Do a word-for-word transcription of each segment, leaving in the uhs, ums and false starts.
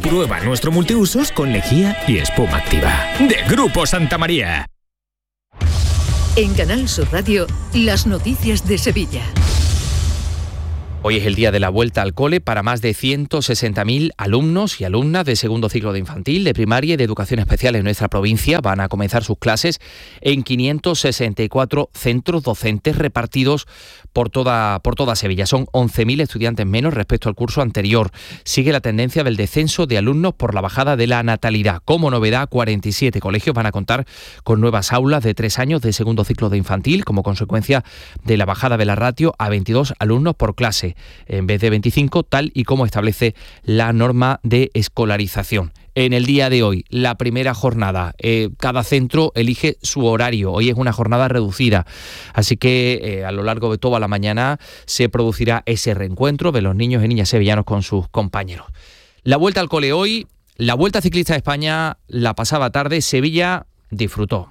Prueba nuestro multiusos con lejía y espuma activa. De Grupo Santa María. En Canal Sur Radio, las noticias de Sevilla. Hoy es el día de la vuelta al cole para más de ciento sesenta mil alumnos y alumnas de segundo ciclo de infantil, de primaria y de educación especial en nuestra provincia. Van a comenzar sus clases en quinientos sesenta y cuatro centros docentes repartidos por toda, por toda Sevilla. Son once mil estudiantes menos respecto al curso anterior. Sigue la tendencia del descenso de alumnos por la bajada de la natalidad. Como novedad, cuarenta y siete colegios van a contar con nuevas aulas de tres años de segundo ciclo de infantil como consecuencia de la bajada de la ratio a veintidós alumnos por clase, en vez de veinticinco, tal y como establece la norma de escolarización. En el día de hoy, la primera jornada, eh, cada centro elige su horario. Hoy es una jornada reducida, así que eh, a lo largo de toda la mañana se producirá ese reencuentro de los niños y niñas sevillanos con sus compañeros. La vuelta al cole hoy, la Vuelta Ciclista de España la pasada tarde, Sevilla disfrutó.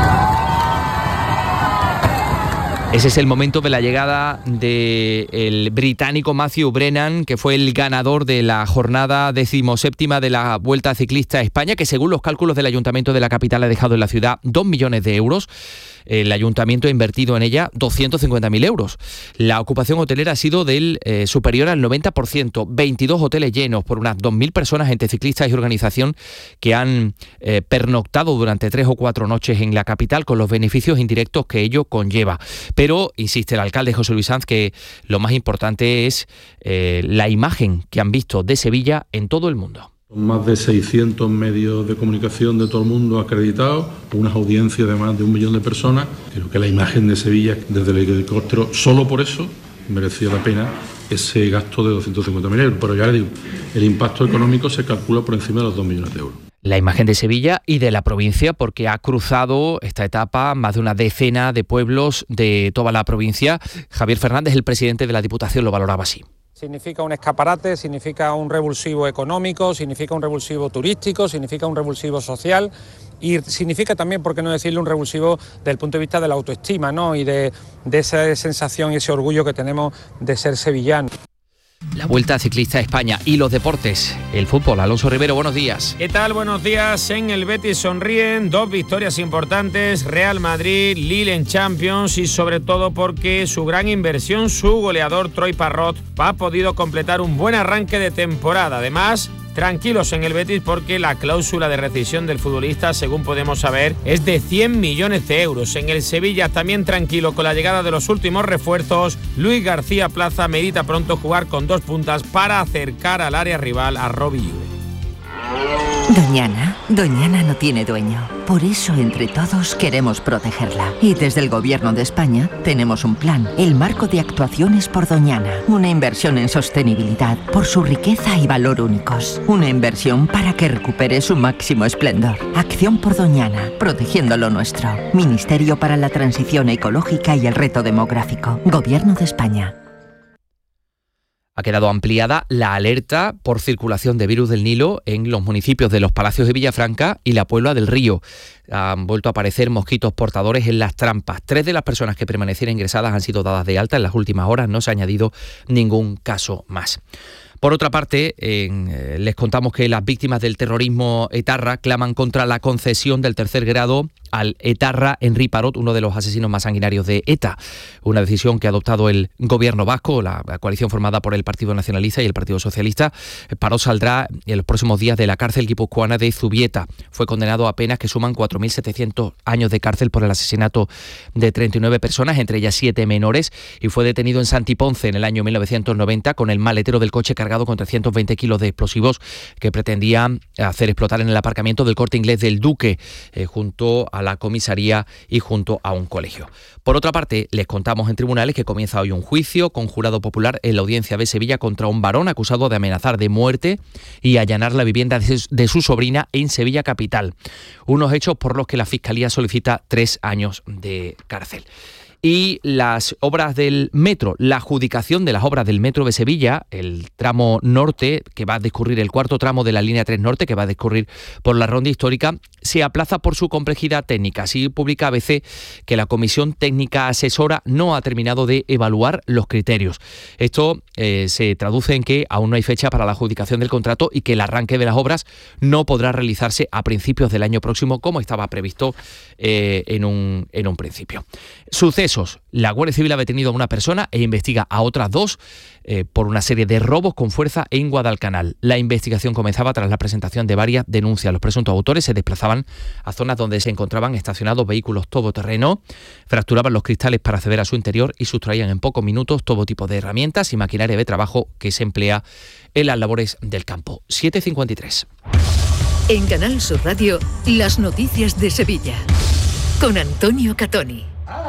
Ese es el momento de la llegada del británico Matthew Brennan, que fue el ganador de la jornada decimoséptima de la Vuelta Ciclista a España, que según los cálculos del Ayuntamiento de la capital ha dejado en la ciudad dos millones de euros. El Ayuntamiento ha invertido en ella doscientos cincuenta mil euros. La ocupación hotelera ha sido del eh, superior al noventa por ciento. veintidós hoteles llenos por unas dos mil personas entre ciclistas y organización que han eh, pernoctado durante tres o cuatro noches en la capital con los beneficios indirectos que ello conlleva. Pero, insiste el alcalde José Luis Sanz, que lo más importante es eh, la imagen que han visto de Sevilla en todo el mundo. Más de seiscientos medios de comunicación de todo el mundo acreditados, unas audiencias de más de un millón de personas. Creo que la imagen de Sevilla desde el helicóptero, solo por eso, merecía la pena ese gasto de doscientos cincuenta mil euros. Pero ya le digo, el impacto económico se calcula por encima de los dos millones de euros. La imagen de Sevilla y de la provincia, porque ha cruzado esta etapa más de una decena de pueblos de toda la provincia. Javier Fernández, el presidente de la Diputación, lo valoraba así. Significa un escaparate, significa un revulsivo económico, significa un revulsivo turístico, significa un revulsivo social y significa también, por qué no decirlo, un revulsivo desde el punto de vista de la autoestima, ¿no? Y de, de esa sensación y ese orgullo que tenemos de ser sevillanos. La Vuelta Ciclista a España y los deportes, el fútbol. Alonso Rivero, buenos días. ¿Qué tal? Buenos días. En el Betis sonríen, dos victorias importantes, Real Madrid, Lille en Champions y sobre todo porque su gran inversión, su goleador Troy Parrott, ha podido completar un buen arranque de temporada. Además, tranquilos en el Betis porque la cláusula de rescisión del futbolista, según podemos saber, es de cien millones de euros. En el Sevilla también tranquilo con la llegada de los últimos refuerzos. Luis García Plaza merita pronto jugar con dos puntas para acercar al área rival a Robbie Llull. Doñana, Doñana no tiene dueño. Por eso, entre todos, queremos protegerla. Y desde el Gobierno de España tenemos un plan, el Marco de Actuaciones por Doñana. Una inversión en sostenibilidad por su riqueza y valor únicos. Una inversión para que recupere su máximo esplendor. Acción por Doñana, protegiendo lo nuestro. Ministerio para la Transición Ecológica y el Reto Demográfico. Gobierno de España. Ha quedado ampliada la alerta por circulación de virus del Nilo en los municipios de Los Palacios de Villafranca y la Puebla del Río. Han vuelto a aparecer mosquitos portadores en las trampas. Tres de las personas que permanecieron ingresadas han sido dadas de alta en las últimas horas. No se ha añadido ningún caso más. Por otra parte, en, eh, les contamos que las víctimas del terrorismo etarra claman contra la concesión del tercer grado al etarra Henri Parot, uno de los asesinos más sanguinarios de ETA. Una decisión que ha adoptado el gobierno vasco, la, la coalición formada por el Partido Nacionalista y el Partido Socialista. Parot saldrá en los próximos días de la cárcel guipuzcoana de Zubieta. Fue condenado a penas que suman cuatro mil setecientos años de cárcel por el asesinato de treinta y nueve personas, entre ellas siete menores, y fue detenido en Santiponce en el año mil novecientos noventa con el maletero del coche cargado con trescientos veinte kilos de explosivos que pretendían hacer explotar en el aparcamiento del Corte Inglés del Duque, eh, junto a la comisaría y junto a un colegio. Por otra parte, les contamos en tribunales que comienza hoy un juicio con jurado popular en la audiencia de Sevilla contra un varón acusado de amenazar de muerte y allanar la vivienda de su sobrina en Sevilla capital. Unos hechos por los que la Fiscalía solicita tres años de cárcel. Y las obras del metro, la adjudicación de las obras del metro de Sevilla, el tramo norte, que va a discurrir el cuarto tramo de la línea tres norte, que va a discurrir por la ronda histórica, se aplaza por su complejidad técnica. Así publica A B C que la Comisión Técnica Asesora no ha terminado de evaluar los criterios. Esto eh, se traduce en que aún no hay fecha para la adjudicación del contrato y que el arranque de las obras no podrá realizarse a principios del año próximo, como estaba previsto eh, en, un, en un principio. Sucesos. La Guardia Civil ha detenido a una persona e investiga a otras dos eh, por una serie de robos con fuerza en Guadalcanal. La investigación comenzaba tras la presentación de varias denuncias. Los presuntos autores se desplazaban a zonas donde se encontraban estacionados vehículos todoterreno, fracturaban los cristales para acceder a su interior y sustraían en pocos minutos todo tipo de herramientas y maquinaria de trabajo que se emplea en las labores del campo. siete cincuenta y tres. En Canal Sur Radio, las noticias de Sevilla. Con Antonio Catoni.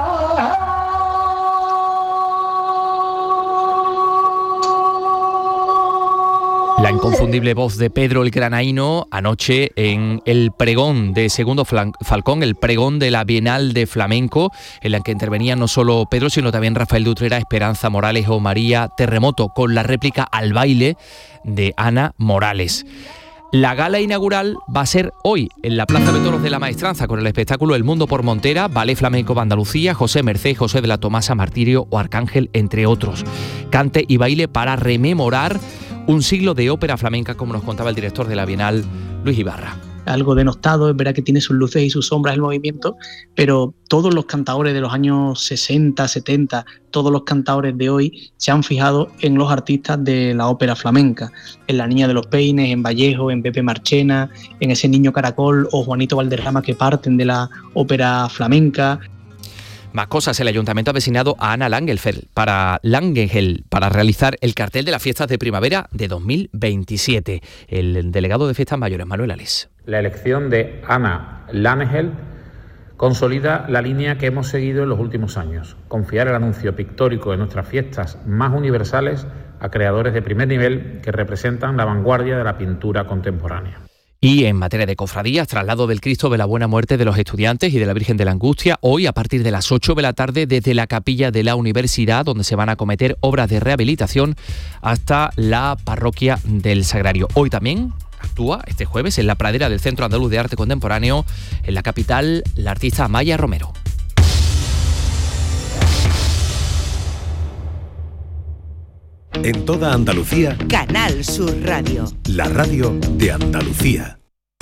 La inconfundible voz de Pedro el Granaíno anoche en el pregón de Segundo Falcón, el pregón de la Bienal de Flamenco, en la que intervenían no solo Pedro, sino también Rafael de Utrera, Esperanza Morales o María Terremoto, con la réplica al baile de Ana Morales. La gala inaugural va a ser hoy en la Plaza de Toros de la Maestranza con el espectáculo El Mundo por Montera, Ballet Flamenco de Andalucía, José Merced, José de la Tomasa, Martirio o Arcángel, entre otros. Cante y baile para rememorar un siglo de ópera flamenca, como nos contaba el director de la Bienal, Luis Ibarra. Algo denostado, es verdad que tiene sus luces y sus sombras el movimiento, pero todos los cantaores de los años sesenta, setenta, todos los cantaores de hoy se han fijado en los artistas de la ópera flamenca, en La Niña de los Peines, en Vallejo, en Pepe Marchena, en ese Niño Caracol o Juanito Valderrama, que parten de la ópera flamenca. Más cosas, el Ayuntamiento ha designado a Ana Langenfeld para, Langenfeld para realizar el cartel de las fiestas de primavera de dos mil veintisiete. El delegado de Fiestas Mayores, Manuel Alés. La elección de Ana Langenfeld consolida la línea que hemos seguido en los últimos años: confiar el anuncio pictórico de nuestras fiestas más universales a creadores de primer nivel que representan la vanguardia de la pintura contemporánea. Y en materia de cofradías, traslado del Cristo de la Buena Muerte de los Estudiantes y de la Virgen de la Angustia, hoy a partir de las ocho de la tarde desde la capilla de la Universidad, donde se van a acometer obras de rehabilitación, hasta la parroquia del Sagrario. Hoy también actúa, este jueves, en la pradera del Centro Andaluz de Arte Contemporáneo, en la capital, la artista Amaya Romero. En toda Andalucía, Canal Sur Radio. La radio de Andalucía.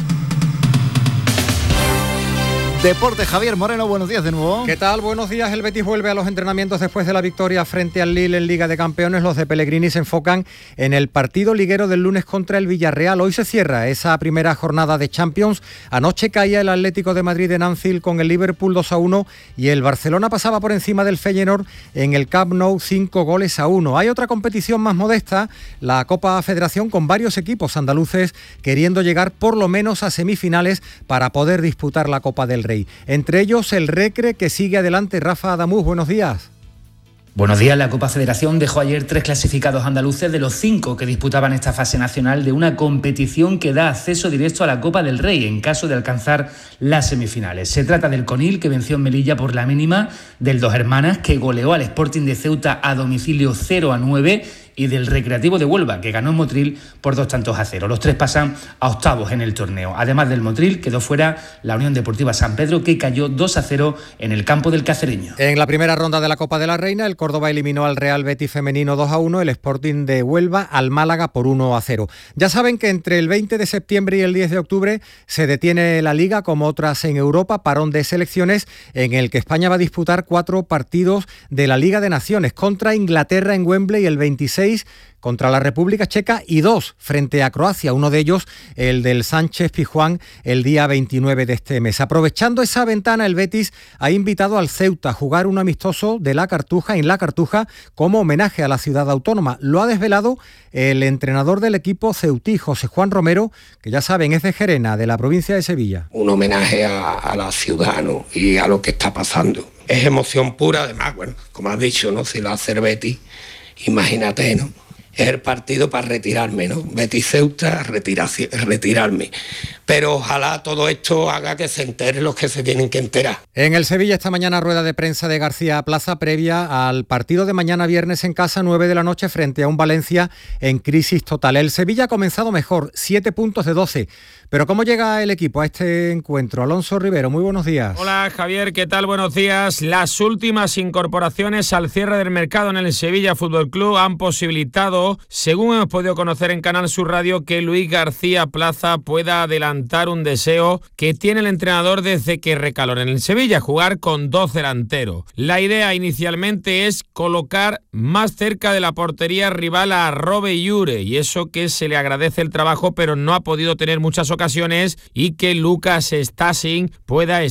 Deporte, Javier Moreno, buenos días de nuevo. ¿Qué tal? Buenos días. El Betis vuelve a los entrenamientos después de la victoria frente al Lille en Liga de Campeones. Los de Pellegrini se enfocan en el partido liguero del lunes contra el Villarreal. Hoy se cierra esa primera jornada de Champions. Anoche caía el Atlético de Madrid en Anfield con el Liverpool dos a uno y el Barcelona pasaba por encima del Feyenoord en el Camp Nou cinco goles a uno. Hay otra competición más modesta, la Copa Federación, con varios equipos andaluces queriendo llegar por lo menos a semifinales para poder disputar la Copa del Rey. Entre ellos el Recre, que sigue adelante. Rafa Adamuz, buenos días. Buenos días. La Copa Federación dejó ayer tres clasificados andaluces de los cinco que disputaban esta fase nacional de una competición que da acceso directo a la Copa del Rey en caso de alcanzar las semifinales. Se trata del Conil, que venció en Melilla por la mínima, del Dos Hermanas, que goleó al Sporting de Ceuta a domicilio cero a nueve, y del Recreativo de Huelva, que ganó en Motril por dos tantos a cero. Los tres pasan a octavos en el torneo. Además del Motril, quedó fuera la Unión Deportiva San Pedro, que cayó dos a cero en el campo del Cacereño. En la primera ronda de la Copa de la Reina, el Córdoba eliminó al Real Betis femenino dos a uno, el Sporting de Huelva al Málaga por uno a cero. Ya saben que entre el veinte de septiembre y el diez de octubre se detiene la Liga, como otras en Europa, parón de selecciones en el que España va a disputar cuatro partidos de la Liga de Naciones: contra Inglaterra en Wembley el veintiséis, contra la República Checa y dos frente a Croacia, uno de ellos el del Sánchez Pizjuán el día veintinueve de este mes. Aprovechando esa ventana, el Betis ha invitado al Ceuta a jugar un amistoso de La Cartuja en La Cartuja como homenaje a la ciudad autónoma. Lo ha desvelado el entrenador del equipo ceutí, José Juan Romero, que ya saben es de Gerena, de la provincia de Sevilla. Un homenaje a, a la ciudad, ¿no?, y a lo que está pasando. Es emoción pura, además, bueno, como has dicho, ¿no?, si lo hace el Betis, imagínate, ¿no? Es el partido para retirarme, ¿no? Betis Ceuta, retira, retirarme. pero ojalá todo esto haga que se enteren los que se tienen que enterar. En el Sevilla esta mañana rueda de prensa de García Plaza previa al partido de mañana viernes en casa, nueve de la noche, frente a un Valencia en crisis total. El Sevilla ha comenzado mejor, siete puntos de doce. Pero ¿cómo llega el equipo a este encuentro? Alonso Rivero, muy buenos días. Hola Javier, ¿qué tal? Buenos días. Las últimas incorporaciones al cierre del mercado en el Sevilla Fútbol Club han posibilitado, según hemos podido conocer en Canal Sur Radio, que Luis García Plaza pueda adelantar un deseo que tiene el entrenador desde que recaló en el Sevilla, jugar con dos delanteros. La idea inicialmente es colocar más cerca de la portería rival a Robe Llure, y eso que se le agradece el trabajo, pero no ha podido tener muchas ocasiones, y que Lucas Stasing pueda estar